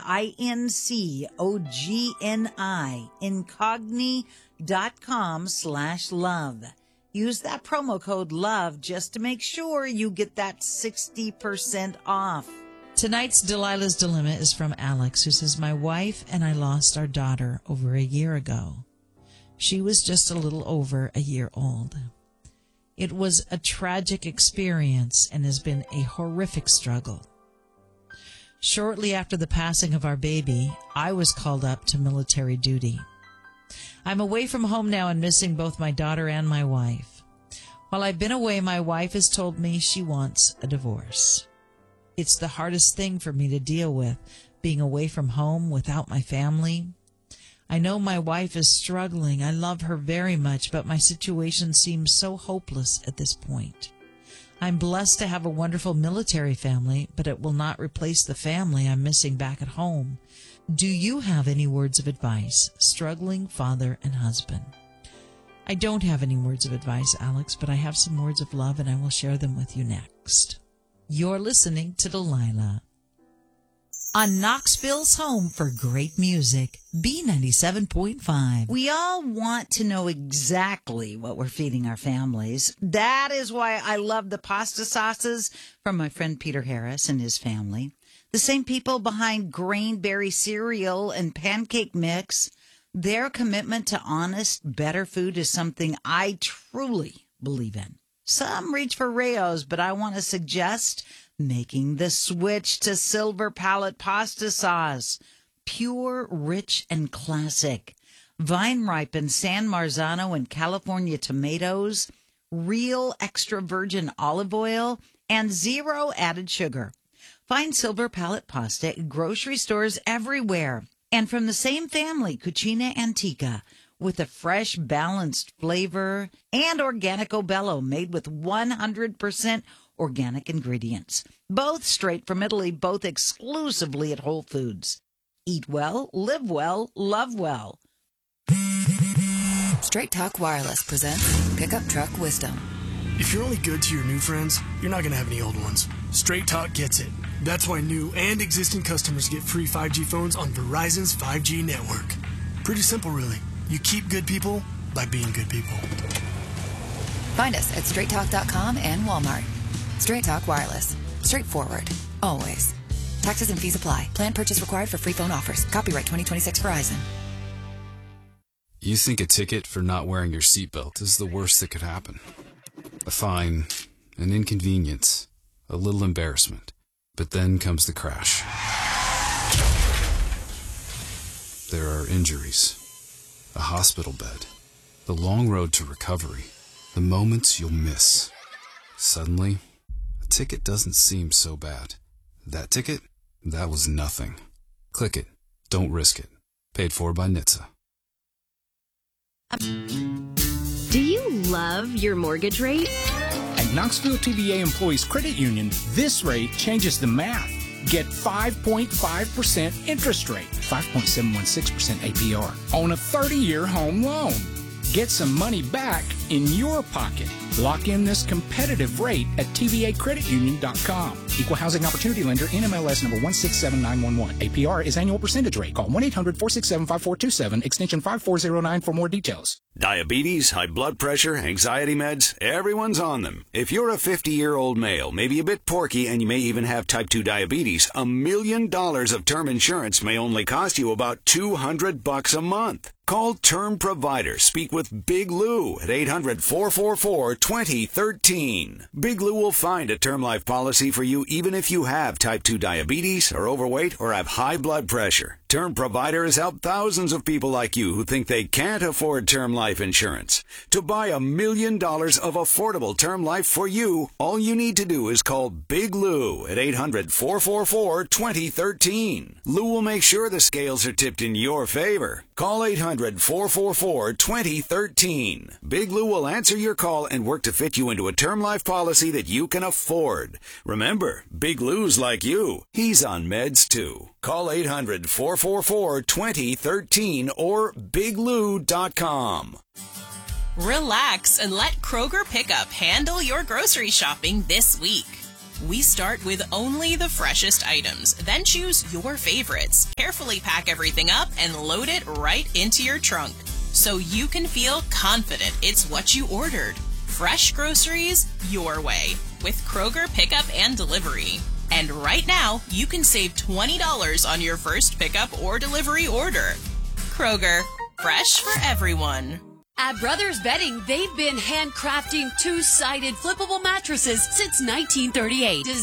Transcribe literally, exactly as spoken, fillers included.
I N C O G N I, incogni.com slash love. Use that promo code LOVE just to make sure you get that sixty percent off. Tonight's Delilah's Dilemma is from Alex, who says, my wife and I lost our daughter over a year ago. She was just a little over a year old. It was a tragic experience and has been a horrific struggle. Shortly after the passing of our baby, I was called up to military duty. I'm away from home now and missing both my daughter and my wife. While I've been away, my wife has told me she wants a divorce. It's the hardest thing for me to deal with, being away from home without my family. I know my wife is struggling. I love her very much, but my situation seems so hopeless at this point. I'm blessed to have a wonderful military family, but it will not replace the family I'm missing back at home. Do you have any words of advice, struggling father and husband? I don't have any words of advice, Alex, but I have some words of love, and I will share them with you next. You're listening to Delilah on Knoxville's home for great music, B ninety-seven point five. We all want to know exactly what we're feeding our families. That is why I love the pasta sauces from my friend Peter Harris and his family. The same people behind Grainberry cereal and pancake mix. Their commitment to honest, better food is something I truly believe in. Some reach for Rao's, but I want to suggest making the switch to Silver Palette pasta sauce. Pure, rich, and classic. Vine-ripened San Marzano and California tomatoes, real extra virgin olive oil, and zero added sugar. Find Silver Palette pasta at grocery stores everywhere. And from the same family, Cucina Antica, with a fresh, balanced flavor, and Organico Bello, made with one hundred percent organic ingredients. Both straight from Italy, both exclusively at Whole Foods. Eat well, live well, love well. Straight Talk Wireless presents Pickup Truck Wisdom. If you're only good to your new friends, you're not going to have any old ones. Straight Talk gets it. That's why new and existing customers get free five G phones on Verizon's five G network. Pretty simple, really. You keep good people by being good people. Find us at straight talk dot com and Walmart. Straight Talk Wireless. Straightforward. Always. Taxes and fees apply. Plan purchase required for free phone offers. Copyright twenty twenty-six Verizon. You think a ticket for not wearing your seatbelt is the worst that could happen. A fine, an inconvenience, a little embarrassment. But then comes the crash. There are injuries, a hospital bed, the long road to recovery, the moments you'll miss. Suddenly, a ticket doesn't seem so bad. That ticket? That was nothing. Click it. Don't risk it. Paid for by N H T S A. Do you love your mortgage rate? At Knoxville T V A Employees Credit Union, this rate changes the math. Get five point five percent interest rate, five point seven one six percent A P R, on a thirty-year home loan. Get some money back in your pocket. Lock in this competitive rate at T V A credit union dot com. Equal Housing Opportunity Lender, N M L S number one six seven nine one one. A P R is annual percentage rate. Call one eight hundred four six seven five four two seven, extension five four zero nine for more details. Diabetes, high blood pressure, anxiety meds, everyone's on them. If you're a fifty-year-old male, maybe a bit porky, and you may even have type two diabetes, a million dollars of term insurance may only cost you about two hundred bucks a month. Call Term Provider. Speak with Big Lou at eight hundred four four four two zero one three. Big Lou will find a term life policy for you even if you have type two diabetes, are overweight, or have high blood pressure. Term Provider has helped thousands of people like you who think they can't afford term life insurance. To buy a million dollars of affordable term life for you, all you need to do is call Big Lou at eight hundred four four four two zero one three. Lou will make sure the scales are tipped in your favor. Call eight hundred four four four two zero one three. Big Lou will answer your call and work to fit you into a term life policy that you can afford. Remember, Big Lou's like you. He's on meds too. Call eight hundred four four four two zero one three or big lou dot com. Relax and let Kroger Pickup handle your grocery shopping this week. We start with only the freshest items, then choose your favorites. Carefully pack everything up and load it right into your trunk, so you can feel confident it's what you ordered. Fresh groceries your way with Kroger Pickup and Delivery. And right now, you can save twenty dollars on your first pickup or delivery order. Kroger, fresh for everyone. At Brothers Bedding, they've been handcrafting two-sided flippable mattresses since nineteen thirty-eight.